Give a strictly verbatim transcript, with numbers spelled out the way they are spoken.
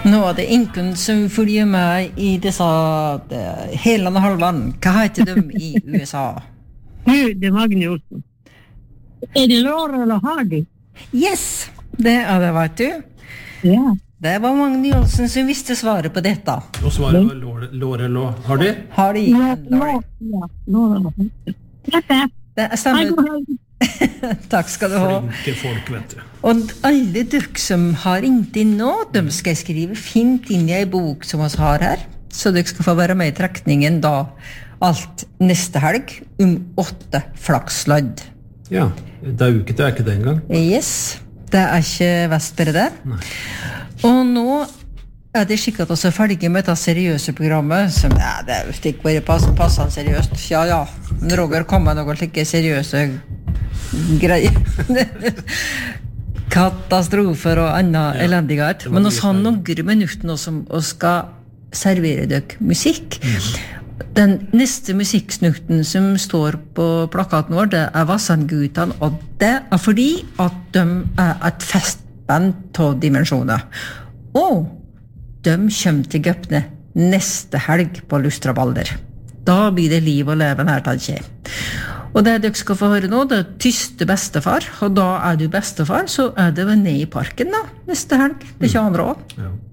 Nå er det ingen som følger med I disse hele halvland. Hva heter de I USA? Nu, det er Magne Olsen. Er det Laura eller Hardy? Yes, det er det, vet du. Ja. Det var Magne Olsen som visste svaret på dette. Og svaret var Laura, Laura eller Hardy? Hardy Ja, and Laurie. ja, Laura eller Hardy. Dette. Det stemmer. Takk skal du ha. Flinke folk, vet du. Og alle dere som har ringt inn nå, de skal jeg skrive fint inn I en bok som vi har her, så dere skal få være med I trekningen da alt neste helg om åtte flakslodd. Ja, det er uke til er ikke det engang. Yes, det er ikke Vestbere det. Nei. Og nå er det slik at vi er ferdige med dette seriøse programmet, som, ja, det er jo ikke bare pass, passende seriøst. Ja, ja, men Roger kommer med noen slike seriøse greier. Katastrofer og annen Ja, elendighet. det var Men mye vi har noen minutter nå som vi skal servere dere musikk. Den neste musikksnukten som står på plakaten vår, det er Vassandgutan, og det er fordi at de er et festband av dimensjoner. Og de kommer til Gøpne neste helg på Lustrabalder. Da blir det liv og leven her, tenker jeg. Og det dere skal få høre nå, det er tyste bestefar, og da er du bestefar, så er det vel ned I parken da, neste helg. Det er ikke andre også. Ja.